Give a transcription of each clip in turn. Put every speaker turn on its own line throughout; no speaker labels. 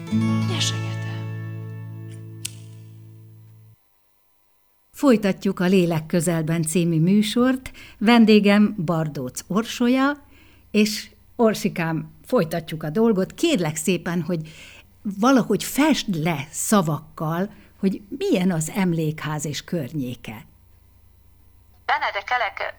Folytatjuk a Lélek közelben című műsort. Vendégem Bardóc Orsolya, és Orsikám, folytatjuk a dolgot. Kérlek szépen, hogy valahogy fesd le szavakkal, hogy milyen az emlékház és környéke.
Benedek Elek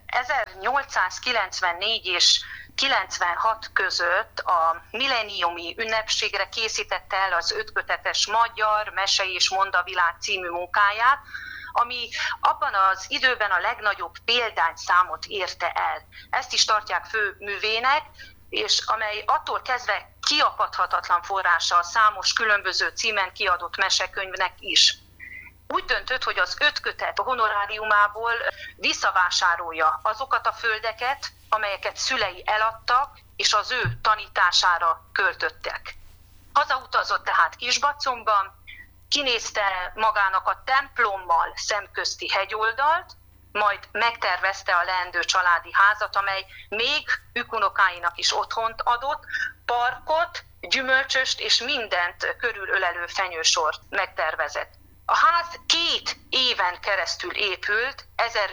1894 és 96 között a milleniumi ünnepségre készítette el az 5 kötetes Magyar Mese és Mondavilág című munkáját, ami abban az időben a legnagyobb példányszámot érte el. Ezt is tartják fő művének, és amely attól kezdve kiapadhatatlan forrása a számos különböző címen kiadott mesekönyvnek is. Úgy döntött, hogy az 5 kötet honoráriumából visszavásárolja azokat a földeket, amelyeket szülei eladtak, és az ő tanítására költöttek. Hazautazott tehát Kisbacomban, kinézte magának a templommal szemközti hegyoldalt, majd megtervezte a leendő családi házat, amely még ükunokáinak is otthont adott, parkot, gyümölcsöst és mindent körülölelő fenyősort megtervezett. A ház 2 éven keresztül épült,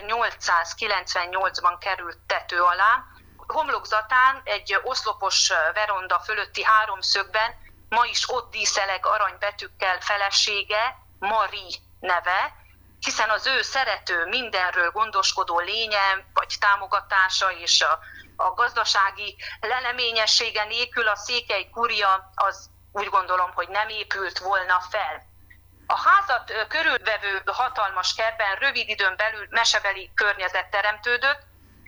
1898-ban került tető alá. Homlokzatán egy oszlopos veronda fölötti háromszögben ma is ott díszeleg aranybetűkkel felesége, Marie neve, hiszen az ő szerető, mindenről gondoskodó lénye vagy támogatása és a gazdasági leleményessége nélkül a székely kuria az úgy gondolom, hogy nem épült volna fel. A házat körülvevő hatalmas kertben rövid időn belül mesebeli környezet teremtődött,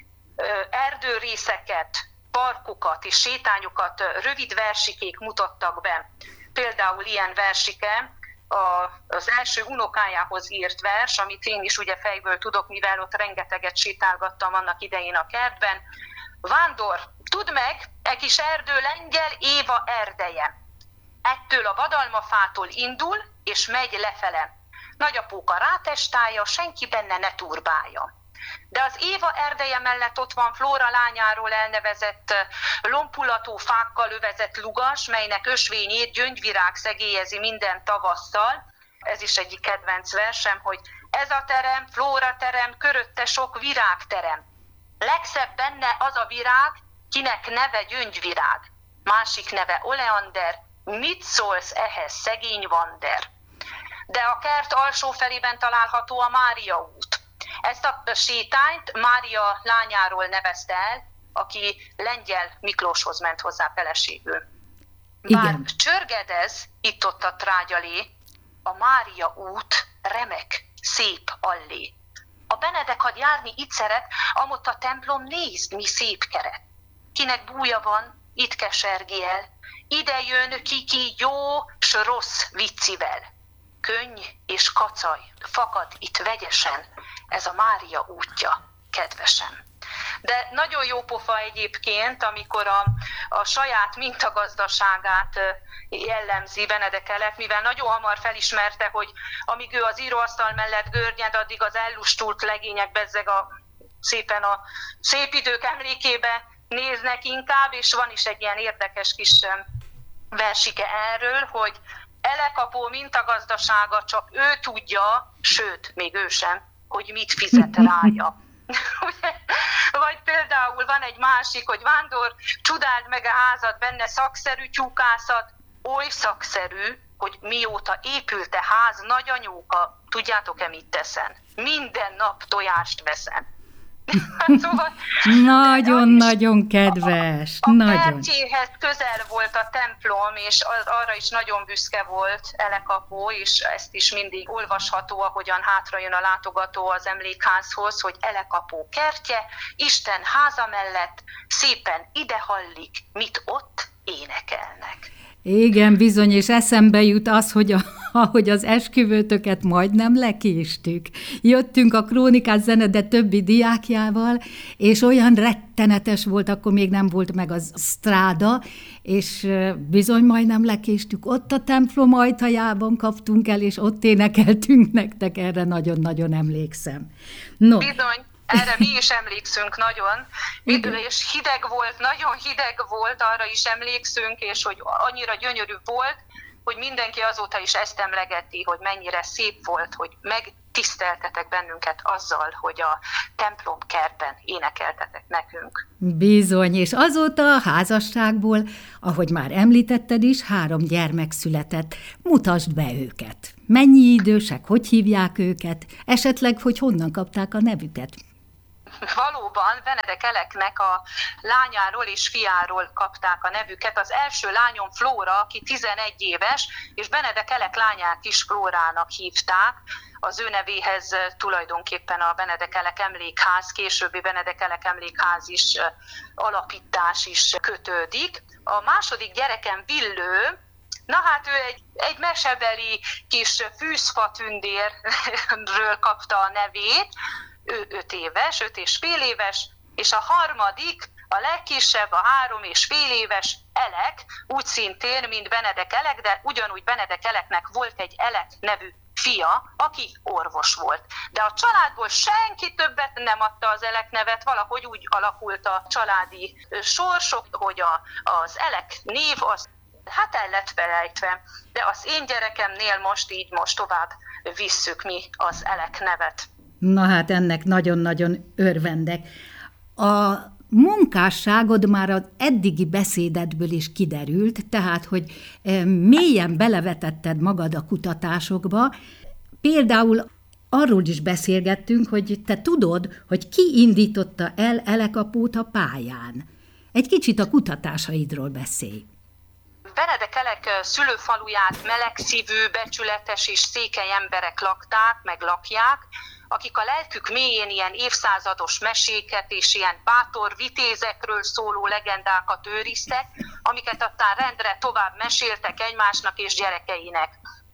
erdőrészeket, parkokat és sétányokat rövid versikék mutattak be. Például ilyen versike az első unokájához írt vers, amit én is ugye fejből tudok, mivel ott rengeteget sétálgattam annak idején a kertben. Vándor, tudd meg, e kis erdő lengyel Éva erdeje. Ettől a vadalmafától indul, és megy lefele. Nagyapóka rátestálja, senki benne ne turbálja. De az Éva erdeje mellett ott van Flóra lányáról elnevezett lompulató fákkal övezett lugas, melynek ösvényét gyöngyvirág szegélyezi minden tavasszal. Ez is egyik kedvenc versem, hogy ez a terem, Flóra terem, körötte sok virágterem. Legszebb benne az a virág, kinek neve gyöngyvirág. Másik neve oleander, mit szólsz ehhez, szegény Vander? De a kert alsó felében található a Mária út. Ezt a sétányt Mária lányáról nevezte el, aki Lengyel Miklóshoz ment hozzá feleségül. Bár csörgedez itt-ott a trágyalé, a Mária út remek, szép allé. A Benedek had járni itt szeret, amott a templom nézd, mi szép keret. Kinek búja van, itt kesergi el, ide jön ki jó s rossz viccivel. Könny és kacaj fakad itt vegyesen, ez a Mária útja, kedvesem. De nagyon jó pofa egyébként, amikor a saját mintagazdaságát jellemzi Benedek Elek, mivel nagyon hamar felismerte, hogy amíg ő az íróasztal mellett görnyed, addig az ellustult legények bezzeg szépen a szép idők emlékébe néznek inkább, és van is egy ilyen érdekes kis versike erről, hogy Elek-apó mintagazdasága csak ő tudja, sőt, még ő sem, hogy mit fizet rája. Vagy például van egy másik, hogy vándor, csodáld meg a házat, benne szakszerű tyúkászat, oly szakszerű, hogy mióta épült a ház nagyanyóka, tudjátok-e mit teszen? Minden nap tojást veszem. Szóval,
nagyon kedves.
A kertjéhez közel volt a templom, és arra is nagyon büszke volt Elek-apó, és ezt is mindig olvasható, ahogyan hátra jön a látogató az emlékházhoz, hogy Elek-apó kertje, Isten háza mellett szépen ide hallik, mit ott énekelnek.
Igen, bizony, és eszembe jut az, hogy ahogy az esküvőtöket majdnem lekéstük. Jöttünk a Krónikás Zenede többi diákjával, és olyan rettenetes volt, akkor még nem volt meg az stráda, és bizony majdnem lekéstük. Ott a templom ajtajában kaptunk el, és ott énekeltünk nektek, erre nagyon-nagyon emlékszem.
No. Bizony. Erre mi is emlékszünk nagyon, és hideg volt, nagyon hideg volt, arra is emlékszünk, és hogy annyira gyönyörű volt, hogy mindenki azóta is ezt emlegeti, hogy mennyire szép volt, hogy megtiszteltetek bennünket azzal, hogy a templom kertben énekeltetek nekünk.
Bizony, és azóta a házasságból, ahogy már említetted is, 3 gyermek született. Mutasd be őket. Mennyi idősek, hogy hívják őket, esetleg, hogy honnan kapták a nevüket?
Valóban Benedek Eleknek a lányáról és fiáról kapták a nevüket. Az első lányom Flóra, aki 11 éves, és Benedek Elek lányát is Flórának hívták. Az ő nevéhez tulajdonképpen a Benedek Elek emlékház, későbbi Benedek Elek emlékház is, alapítás is kötődik. A második gyerekem Villő, na hát ő egy mesebeli kis fűzfatündérről kapta a nevét. Ő 5 éves, 5,5 éves, és a harmadik, a legkisebb, a 3,5 éves Elek, úgy szintén, mint Benedek Elek, de ugyanúgy Benedek Eleknek volt egy Elek nevű fia, aki orvos volt. De a családból senki többet nem adta az Elek nevet, valahogy úgy alakult a családi sorsok, hogy az Elek név az hát el lett felejtve. De az én gyerekemnél most tovább visszük mi az Elek nevet.
Na hát ennek nagyon-nagyon örvendek. A munkásságod már az eddigi beszédedből is kiderült, tehát, hogy mélyen belevetetted magad a kutatásokba. Például arról is beszélgettünk, hogy te tudod, hogy ki indította el Elekapót a pályán. Egy kicsit a kutatásaidról beszélj.
Benedek Elek szülőfaluját melegszívű, becsületes és székely emberek lakták, meg lakják, akik a lelkük mélyén ilyen évszázados meséket és ilyen bátor vitézekről szóló legendákat őriztek, amiket aztán rendre tovább meséltek egymásnak és gyerekeinek.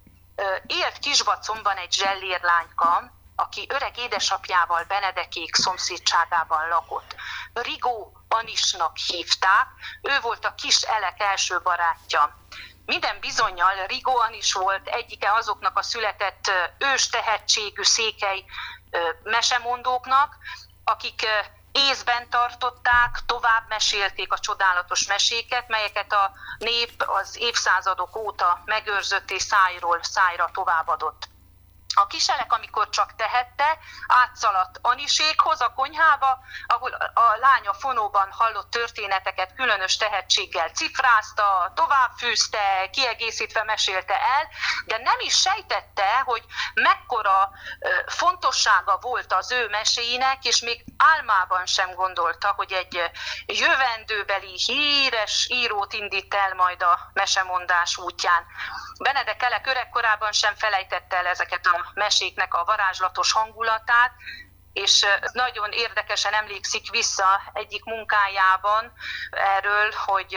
Élt Kisbacomban egy zsellérlányka, aki öreg édesapjával Benedekék szomszédságában lakott. Rigó Anisnak hívták, ő volt a kis Elek első barátja. Minden bizonnyal Rigó Anis volt egyike azoknak a született ős tehetségű székely mesemondóknak, akik észben tartották, tovább mesélték a csodálatos meséket, melyeket a nép az évszázadok óta megőrzött és szájról szájra továbbadott. A kis Elek, amikor csak tehette, átszaladt Anisékhoz a konyhába, ahol a lánya fonóban hallott történeteket különös tehetséggel cifrázta, továbbfűzte, kiegészítve mesélte el, de nem is sejtette, hogy mekkora fontossága volt az ő meséinek, és még álmában sem gondolta, hogy egy jövendőbeli híres írót indít el majd a mesemondás útján. Benedek Elek öregkorában sem felejtette el ezeket a meséknek a varázslatos hangulatát, és nagyon érdekesen emlékszik vissza egyik munkájában erről, hogy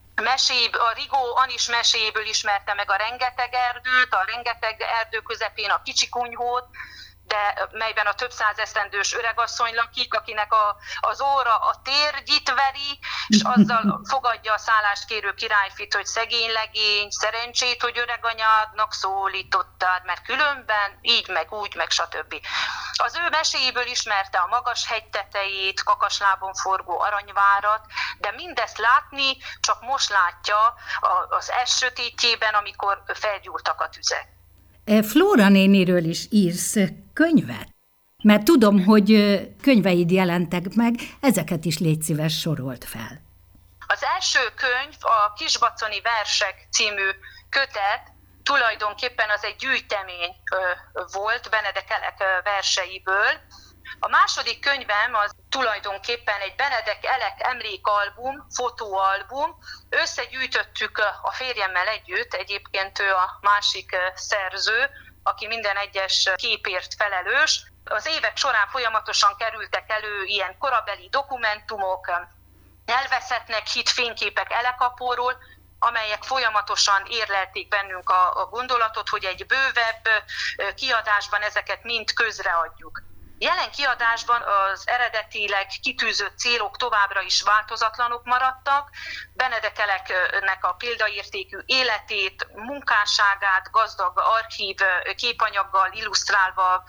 a Rigó Anis meséjéből ismerte meg a rengeteg erdőt, a rengeteg erdő közepén a kicsi kunyhót, de melyben a több százesztendős öregasszony lakik, akinek az óra a térgyit veri, és azzal fogadja a szállást kérő királyfit, hogy szegény legény, szerencsét, hogy öreganyádnak szólítottad, mert különben így, meg úgy, meg stb. Az ő meséjéből ismerte a magas hegy tetejét, kakaslábon forgó aranyvárat, de mindezt látni csak most látja az es sötétjében, amikor felgyúltak a tüzek.
Flóra néniről is írsz könyvet? Mert tudom, hogy könyveid jelentek meg, ezeket is légy szíves sorolt fel.
Az első könyv, a Kisbaconi versek című kötet, tulajdonképpen az egy gyűjtemény volt Benedek Elek verseiből. A második könyvem az tulajdonképpen egy Benedek Elek emlékalbum, fotóalbum. Összegyűjtöttük a férjemmel együtt, egyébként ő a másik szerző, aki minden egyes képért felelős. Az évek során folyamatosan kerültek elő ilyen korabeli dokumentumok, elveszettnek hitt fényképek Elekapóról, amelyek folyamatosan érlelték bennünk a gondolatot, hogy egy bővebb kiadásban ezeket mind közreadjuk. Jelen kiadásban az eredetileg kitűzött célok továbbra is változatlanok maradtak. Benedek Eleknek a példaértékű életét, munkásságát gazdag archív képanyaggal illusztrálva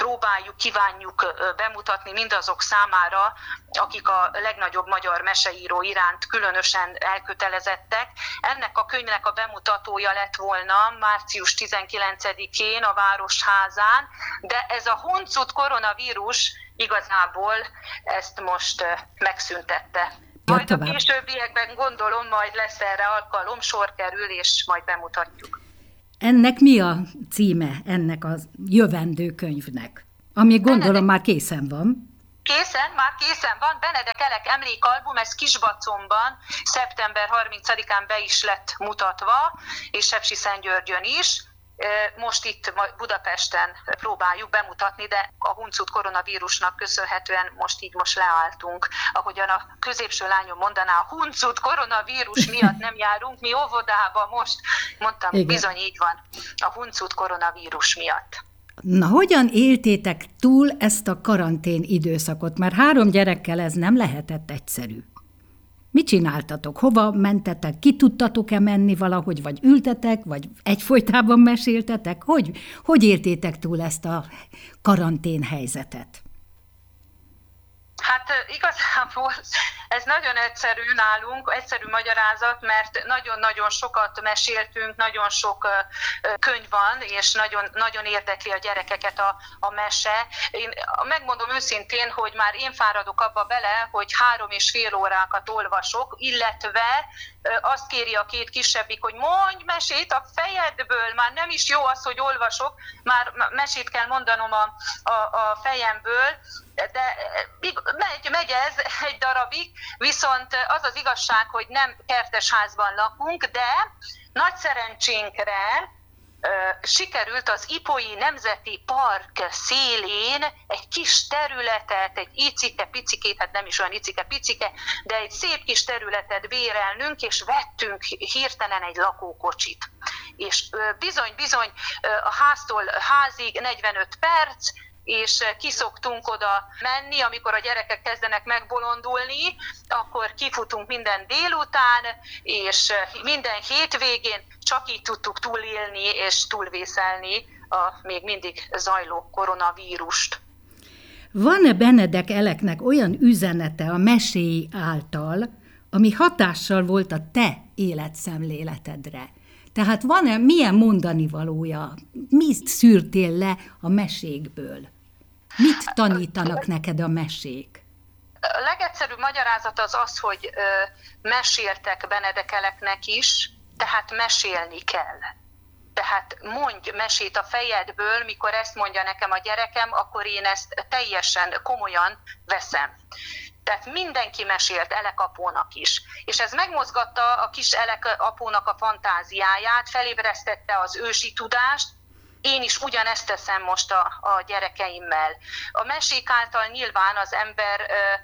kívánjuk bemutatni mindazok számára, akik a legnagyobb magyar meseíró iránt különösen elkötelezettek. Ennek a könyvnek a bemutatója lett volna március 19-én a Városházán, de ez a huncut koronavírus igazából ezt most megszüntette. Majd a későbbiekben gondolom, majd lesz erre alkalom, sor kerül, és majd bemutatjuk.
Ennek mi a címe, ennek a jövendő könyvnek? Ami gondolom már készen van.
Már készen van. Benedek Elek emlékalbum, ez Kisbacomban szeptember 30-án be is lett mutatva, és Sepsiszentgyörgyön is. Most itt Budapesten próbáljuk bemutatni, de a huncut koronavírusnak köszönhetően most leálltunk. Ahogyan a középső lányom mondaná, a huncut koronavírus miatt nem járunk, mi óvodába most. Mondtam, igen. Bizony így van, a huncut koronavírus miatt.
Na, hogyan éltétek túl ezt a karantén időszakot? Mert 3 gyerekkel ez nem lehetett egyszerű. Mit csináltatok? Hova mentetek? Ki tudtatok-e menni valahogy, vagy ültetek, vagy egyfolytában meséltetek? Hogy éltétek túl ezt a karantén helyzetet?
Hát igazából ez nagyon egyszerű nálunk, egyszerű magyarázat, mert nagyon-nagyon sokat meséltünk, nagyon sok könyv van, és nagyon, nagyon érdekli a gyerekeket a mese. Én megmondom őszintén, hogy már én fáradok abba bele, hogy 3,5 órákat olvasok, illetve azt kéri a 2 kisebbik, hogy mondj mesét a fejedből, már nem is jó az, hogy olvasok, már mesét kell mondanom a fejemből, de megy ez egy darabig, viszont az az igazság, hogy nem kertesházban lakunk, de nagy szerencsénkre sikerült az Ipoly Nemzeti Park szélén egy kis területet, egy icike-picikét, hát nem is olyan icike-picike, de egy szép kis területet bérelnünk, és vettünk hirtelen egy lakókocsit. És bizony a háztól házig 45 perc, és kiszoktunk oda menni, amikor a gyerekek kezdenek megbolondulni, akkor kifutunk minden délután, és minden hétvégén csak így tudtuk túlélni és túlvészelni a még mindig zajló koronavírust.
Van-e Benedek Eleknek olyan üzenete a meséi által, ami hatással volt a te életszemléletedre? Tehát van-e, milyen mondani valója? Mit szűrtél le a mesékből? Mit tanítanak neked a mesék?
A legegyszerűbb magyarázat az, hogy meséltek Benedek Eleknek is, tehát mesélni kell. Tehát mondj mesét a fejedből, mikor ezt mondja nekem a gyerekem, akkor én ezt teljesen komolyan veszem. Tehát mindenki mesélt Elek apónak is. És ez megmozgatta a kis Elek apónak a fantáziáját, felébresztette az ősi tudást. Én is ugyanezt teszem most a gyerekeimmel. A mesék által nyilván az ember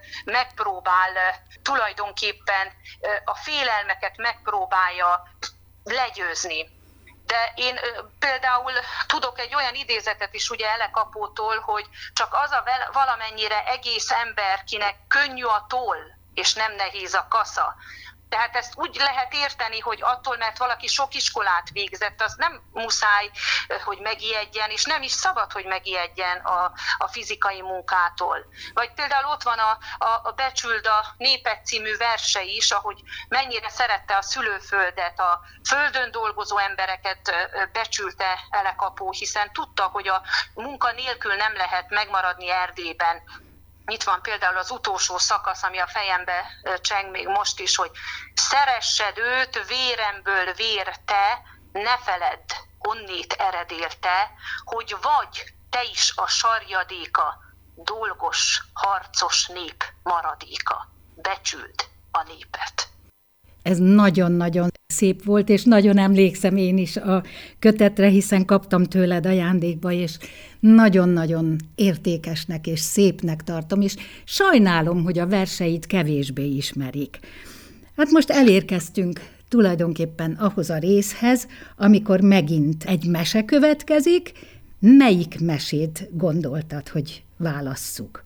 megpróbál tulajdonképpen a félelmeket megpróbálja legyőzni. De én például tudok egy olyan idézetet is ugye Elek apótól, hogy csak az a valamennyire egész ember, kinek könnyű a toll, és nem nehéz a kasza. Tehát ezt úgy lehet érteni, hogy attól, mert valaki sok iskolát végzett, az nem muszáj, hogy megijedjen, és nem is szabad, hogy megijedjen a fizikai munkától. Vagy például ott van a Becsüld a népet című verse is, ahogy mennyire szerette a szülőföldet, a földön dolgozó embereket becsülte Elek apó, hiszen tudta, hogy a munka nélkül nem lehet megmaradni Erdélyben. Itt van például az utolsó szakasz, ami a fejembe cseng még most is, hogy szeressed őt, véremből vér te, ne feledd, onnét eredél te, hogy vagy te is a sarjadéka, dolgos, harcos nép maradéka. Becsüld a népet.
Ez nagyon-nagyon szép volt, és nagyon emlékszem én is a kötetre, hiszen kaptam tőled ajándékba, és nagyon-nagyon értékesnek és szépnek tartom, és sajnálom, hogy a verseit kevésbé ismerik. Hát most elérkeztünk tulajdonképpen ahhoz a részhez, amikor megint egy mese következik. Melyik mesét gondoltad, hogy válasszuk?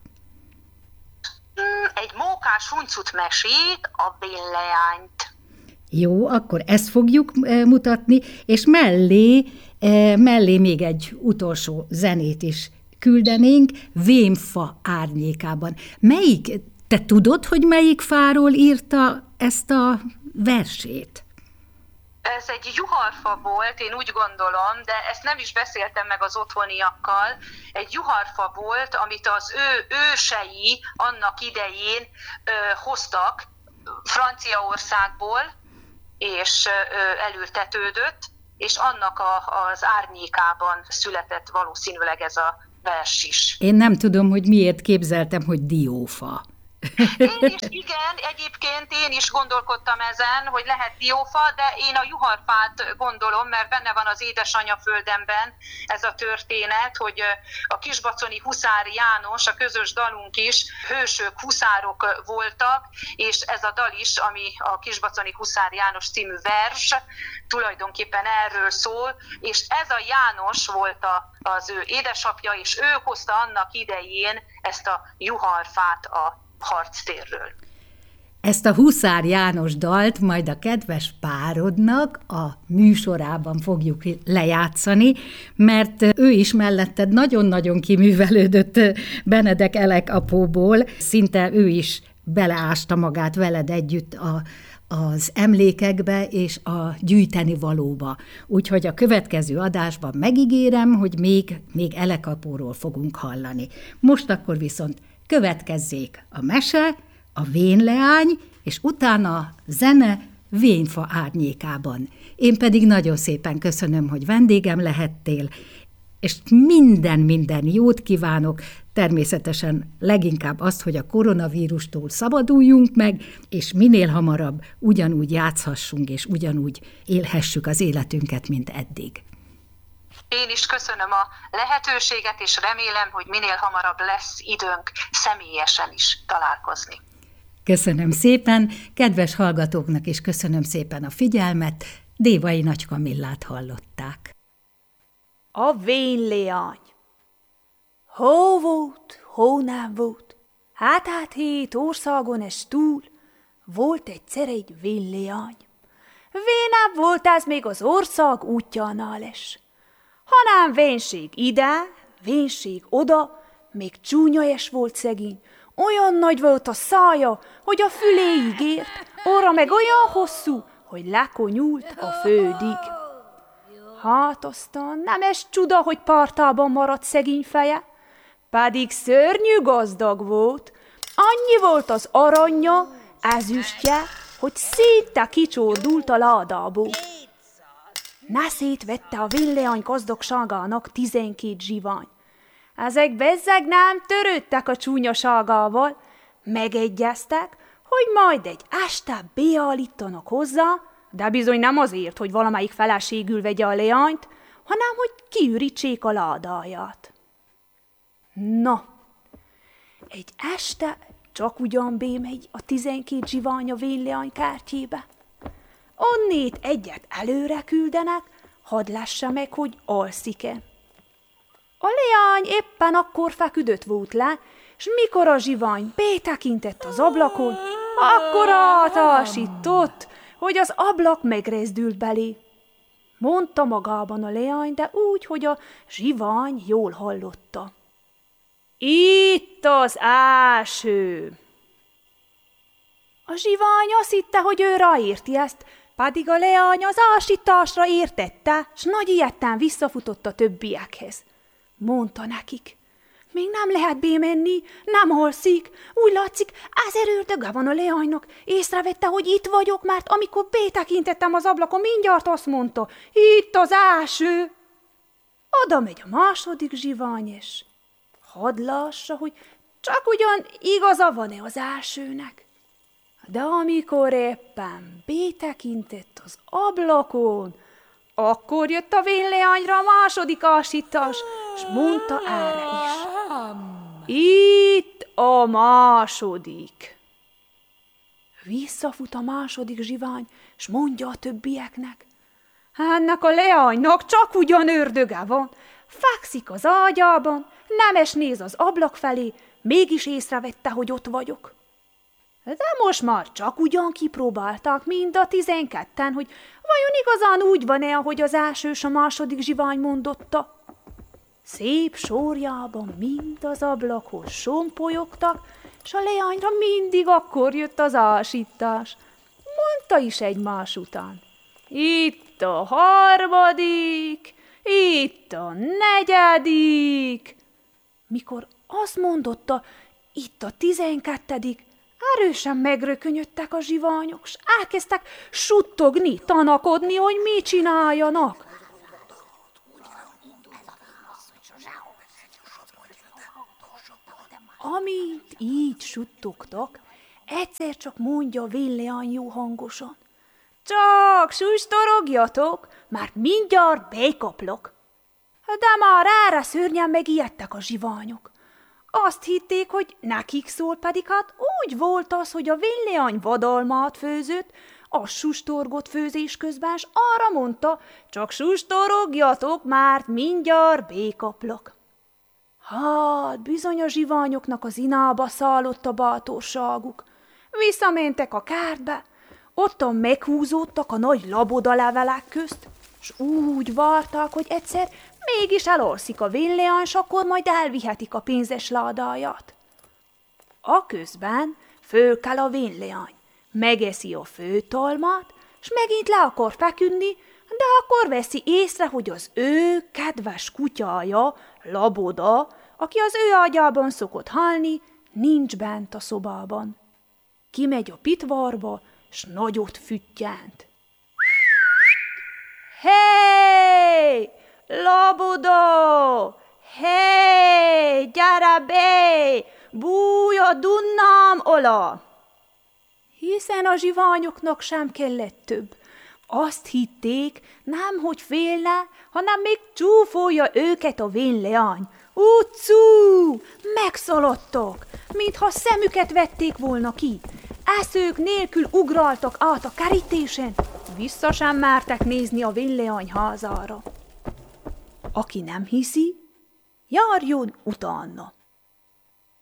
Egy mókás huncut mesét, a Bénleányt.
Jó, akkor ezt fogjuk mutatni, és mellé még egy utolsó zenét is küldenénk Vénfa árnyékában. Te tudod, hogy melyik fáról írta ezt a versét?
Ez egy juharfa volt, én úgy gondolom, de ezt nem is beszéltem meg az otthoniakkal. Egy juharfa volt, amit az ő ősei annak idején hoztak Franciaországból, és elültetődött, és annak az árnyékában született valószínűleg ez a vers is.
Én nem tudom, hogy miért képzeltem, hogy diófa.
Igen, egyébként én is gondolkodtam ezen, hogy lehet diófa, de én a juharfát gondolom, mert benne van az Édesanyja földemben ez a történet, hogy a kisbaconi Huszár János, a közös dalunk is, hősök, huszárok voltak, és ez a dal is, ami a Kisbaconi Huszár János című vers, tulajdonképpen erről szól, és ez a János volt az ő édesapja, és ő hozta annak idején ezt a juharfát a harctérről.
Ezt a Huszár János dalt majd a kedves párodnak a műsorában fogjuk lejátszani, mert ő is melletted nagyon-nagyon kiművelődött Benedek Elek apóból, szinte ő is beleásta magát veled együtt az emlékekbe és a gyűjteni valóba. Úgyhogy a következő adásban megígérem, hogy még Elek apóról fogunk hallani. Most akkor viszont következzék a mese, a Vénleány, és utána a zene Vénfa árnyékában. Én pedig nagyon szépen köszönöm, hogy vendégem lehettél, és minden jót kívánok, természetesen leginkább azt, hogy a koronavírustól szabaduljunk meg, és minél hamarabb ugyanúgy játszhassunk, és ugyanúgy élhessük az életünket, mint eddig.
Én is köszönöm a lehetőséget, és remélem, hogy minél hamarabb lesz időnk személyesen is találkozni.
Köszönöm szépen, kedves hallgatóknak is köszönöm szépen a figyelmet, Dévai Nagy Kamillát hallották.
A Vénleány. Hó volt, hó nem volt, hát 7 országon es túl volt egyszer egy Vénleány. Vénább volt ez még az ország útjánál es. Hanem vénség ide, vénség oda, még csúnyaes volt szegény. Olyan nagy volt a szája, hogy a füléig ért, orra meg olyan hosszú, hogy lekonyult a földig. Hát aztán nem es csuda, hogy partában maradt szegény feje, pedig szörnyű gazdag volt. Annyi volt az aranya, ezüstje, hogy szinte kicsordult a ládából. Neszét vette a Vénleány gazdagságának 12 zsivány. Ezek bezzeg nem törődtek a csúnyaságával, megegyeztek, hogy majd egy este beállítanak hozzá, de bizony nem azért, hogy valamelyik feleségül vegye a leányt, hanem hogy kiürítsék a ládáját. Na, egy este csak ugyan bemegy a 12 zsivány a Vénleány kertjébe. Onnét egyet előre küldenek, hadd lássa meg, hogy alszik-e. A leány éppen akkor feküdött volt le, s mikor a zsivány betekintett az ablakon, akkor átásított, hogy az ablak megrezdült belé. Mondta magában a leány, de úgy, hogy a zsivány jól hallotta. Itt az első! A zsivány azt hitte, hogy ő ráérti ezt, pedig a leány az ásításra értette, s nagy ijedten visszafutott a többiekhez. Mondta nekik, még nem lehet bemenni, nem alszik, úgy látszik, 1000 ördöge van a leánynak. Észrevette, hogy itt vagyok, mert amikor betekintettem az ablakon, mindjárt azt mondta, itt az első. Oda megy a második zsivány, és hadd lássa, hogy csak ugyan igaza van-e az elsőnek. De amikor éppen betekintett az ablakon, akkor jött a Vénleányra a második ásítás, s mondta erre is. Itt a második. Visszafut a második zsivány, s mondja a többieknek. Ennek a leánynak csak ugyan ördöge van, fekszik az ágyában, nem es néz az ablak felé, mégis észrevette, hogy ott vagyok. De most már csak ugyan kipróbálták mind a 12-en, hogy vajon igazán úgy van-e, ahogy az első s a második zsivány mondotta. Szép sorjában mind az ablakhoz sompolyogtak, s a leányra mindig akkor jött az ásítás. Mondta is egymás után: itt a harmadik, itt a negyedik. Mikor azt mondotta, itt a 12., erősen megrökönyödtek a zsiványok, s elkezdtek suttogni, tanakodni, hogy mit csináljanak. Amint így suttogtak, egyszer csak mondja a vén-leány jó hangosan: csak sustorogjatok, mert mindjárt bekaplok. De már erre szörnyen megijedtek a zsiványok. Azt hitték, hogy nekik szól, pedig hát úgy volt az, hogy a vén-leány vadalmát főzött, a sustorgott főzés közben, s arra mondta: csak sustorogjatok, mert mindjárt békaplok. Hát, bizony a zsiványoknak az inába szállott a bátorságuk. Visszamentek a kertbe, ottan meghúzódtak a nagy labodalevelek közt, s úgy várták, hogy egyszer mégis elalszik a vén-leány, s akkor majd elvihetik a pénzes ládáját. Aközben fölkel a vén-leány, megeszi a főtalmát, s megint le akar feküdni, de akkor veszi észre, hogy az ő kedves kutyája, Laboda, aki az ő ágyában szokott halni, nincs bent a szobában. Kimegy a pitvárba, s nagyot füttyent. Hé, Laboda! Hé, gyere be! Bújj a dunnám alá! Hiszen a zsiványoknak sem kellett több. Azt hitték, nem hogy félne, hanem még csúfolja őket a vén-leány. Utcú! Megszaladtak, mintha szemüket vették volna ki. Eszők nélkül ugráltak át a kerítésen, vissza sem mertek nézni a vén-leány házára. Aki nem hiszi, járjon utána.